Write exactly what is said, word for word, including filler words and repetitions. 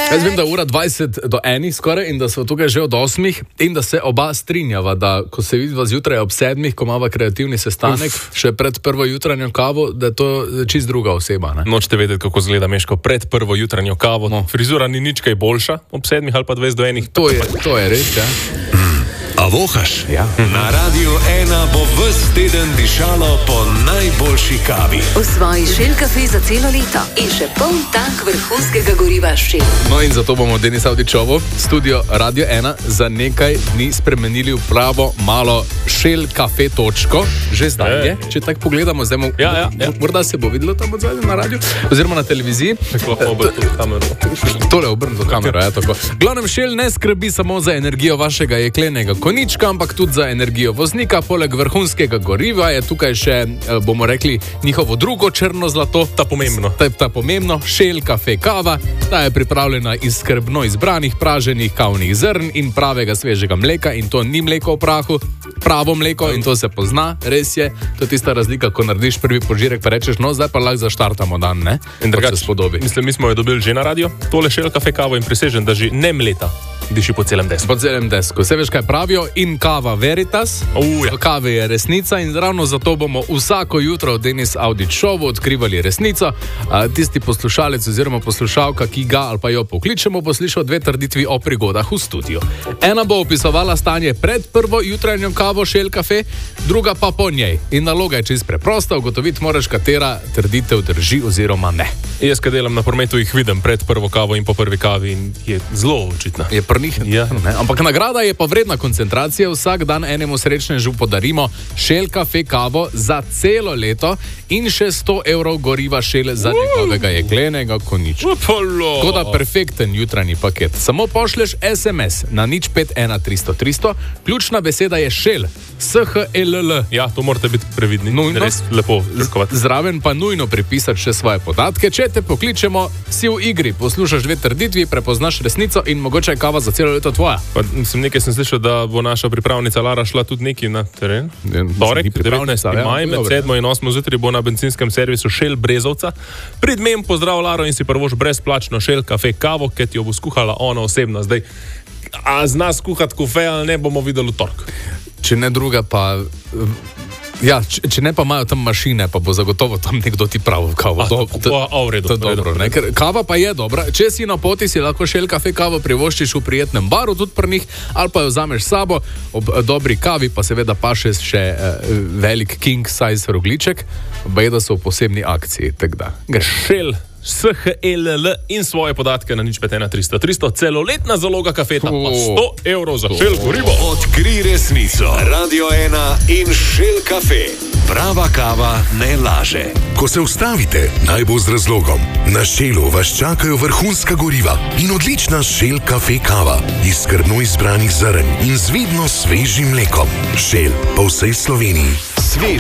Jaz vem, da je ura dvajset do ene skoraj in da smo tukaj že od osmih in da se oba strinjava, da ko se vidiva zjutraj ob sedmih, ko imava kreativni sestanek, Uf. še pred prvo jutranjo kavo, da je to čist druga oseba. Ne? Nočete vedeti, kako zgleda Meško pred prvo jutranjo kavo. No. Frizura ni nič kaj boljša ob sedmih ali pa dvajset do enih. To je, to je res, ja. A vohaš? Ja. Na Radiu ena bo ves teden dišalo po najboljši kavi. Osvoji Shell kafe za celo leto in še poln tank vrhunskega goriva Shell. No in zato bomo Denis Avdićovo, studio Radio ena, za nekaj dni spremenili v pravo malo Shell kafe točko. Že zdaj je, je. Če tako pogledamo, zdaj mo- ja, ja, ja. morda se bo videlo tam odzadnje na radio, oziroma na televiziji. Tako lahko obrniti kamero. Tole obrniti kamero, ja, tako. Glavnem, Shell ne skrbi samo za energijo vašega jeklenega konička, ampak tudi za energijo voznika. Poleg vrhunskega goriva je tukaj še, bomo rekli, njihovo drugo črno zlato. Ta pomembno. Ta, ta pomembno, Shell kafe kava. Ta je pripravljena iz skrbno izbranih praženih kavnih zrn in pravega svežega mleka, in to ni mleko v prahu, pravo mleko, in to se pozna, res je. To je tista razlika, ko narediš prvi požirek, pa rečeš, no, zdaj pa lahko zaštartamo dan, ne? In drugače se spodobi. Mislim, mi smo jo dobili že na radio, tole Shell kafe kavo, in presežen, da že ne mleta diši po celem desku. Po celem desku. Se veš, kaj pravijo? In kava veritas. Uh, ja. Kave je resnica in ravno zato bomo vsako jutro v Denis Avdićovu odkrivali resnico. A, tisti poslušalec oziroma poslušalka, ki ga ali pa jo pokličemo, bo slišal dve trditvi o prigodah v studiu. Ena bo opisovala stanje pred prvo jutranjo kavo Shell kafe, druga pa po njej. In naloga je čist preprosta, ugotoviti moraš, katera trditev drži oziroma ne. Jaz, ki delam na prometu, jih vidim pred prvo kavo in po prvi kavi in je zelo očitna. Je pri njih, ja. Ne? Ampak nagrada je pa vredna koncentracije. Vsak dan enemu srečnežu podarimo Shell kafe kavo za celo leto in še sto evrov goriva Shell za njegovega jeklenega konička. Tako da perfekten jutranji paket. Samo pošleš es em es na nič pet ena tristo tristo, ključna beseda je Shell, S H E L L. Ja, to morate biti previdni. Nujno. Res lepo trkovati. Zraven pa nujno pripisati še svoje podatke. Če te pokličemo, si v igri, poslušaš dve trditvi, prepoznaš resnico in mogoče je kava za celo leto tvoja. Pa, mislim, nekaj sem slišal, da bo naša pripravnica Lara šla tudi neki na teren. Torek, devetnajstega maja, med sedmo in osmo zjutraj bo na benzinskem servisu Shell Brezovca. Pridmem pozdrav Laro in si prvoš brezplačno Shell kafe kavo, ki ti jo bo skuhala ona osebno. Zdaj, a zna skuhati kafe ali ne, bomo videli v torek. Če ne druga pa... Ja, če, če ne pa imajo tam mašine, pa bo zagotovo tam nekdo ti prav kavo. A, Do, to, a, a, v redu, to je dobro, ne? Ker kava pa je dobra. Če si na poti, si lahko Shell kafe kavo privoščiš v prijetnem baru, tudi pri njih, ali pa jo vzameš s sabo. Ob dobri kavi pa seveda paše še eh, velik king size rogliček, bejda so v posebni akciji. Shell, S H E L L in svoje podatke na nič pet ena tristo tristo. Celoletna zaloga kafeta pa sto evrov za Shell gorivo. Odkri resnico. Radio ena in Shell kafe. Prava kava ne laže. Ko se ustavite, naj bo z razlogom. Na Shellu vas čakajo vrhunska goriva in odlična Shell kafe kava iz skrbno izbranih zrn in z vidno svežim mlekom. Shell po vsej Sloveniji. Svež